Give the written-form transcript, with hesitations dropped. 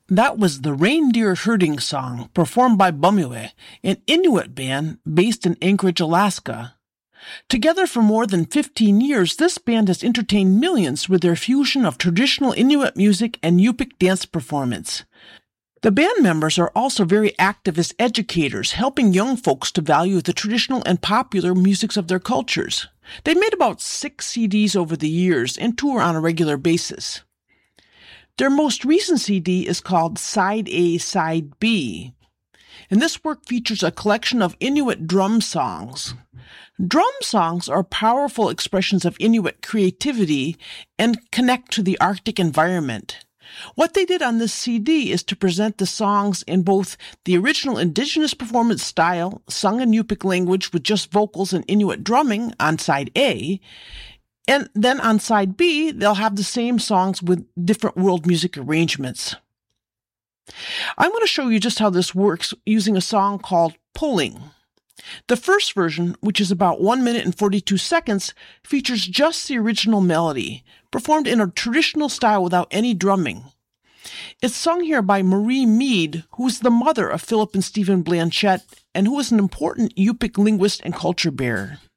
That was the Reindeer Herding Song, performed by Bumue, an Inuit band based in Anchorage, Alaska. Together for more than 15 years, this band has entertained millions with their fusion of traditional Inuit music and Yupik dance performance. The band members are also very active as educators, helping young folks to value the traditional and popular musics of their cultures. They've made about 6 CDs over the years and tour on a regular basis. Their most recent CD is called Side A, Side B, and this work features a collection of Inuit drum songs. Drum songs are powerful expressions of Inuit creativity and connect to the Arctic environment. What they did on this CD is to present the songs in both the original Indigenous performance style, sung in Yupik language with just vocals and Inuit drumming on side A, and then on side B, they'll have the same songs with different world music arrangements. I'm going to show you just how this works using a song called Pulling. The first version, which is about 1 minute and 42 seconds, features just the original melody, performed in a traditional style without any drumming. It's sung here by Marie Mead, who is the mother of Philip and Stephen Blanchette, and who is an important Yupik linguist and culture bearer.